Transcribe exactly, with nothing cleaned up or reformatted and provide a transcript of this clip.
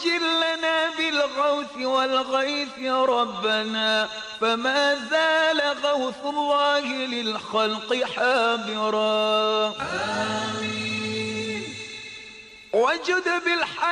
عجل لنا بالغوث والغيث ربنا، فما زال غوث الله للخلق حاضرا. آمين. وجد بالحق